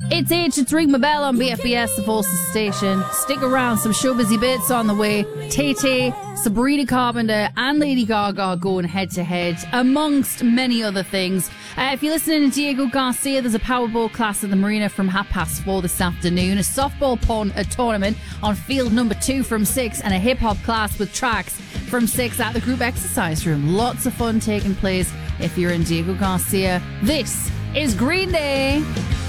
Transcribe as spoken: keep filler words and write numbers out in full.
It's H, it's Ring My Bell on B F B S, the Forces Station. Stick around, some show busy bits on the way. Tay-Tay, Sabrina Carpenter and Lady Gaga going head to head, amongst many other things. Uh, if you're listening to Diego Garcia, there's a Powerball class at the Marina from half past four this afternoon, a softball pon- a tournament on field number two from six, and a hip-hop class with tracks from six at the group exercise room. Lots of fun taking place if you're in Diego Garcia. This is Green Day.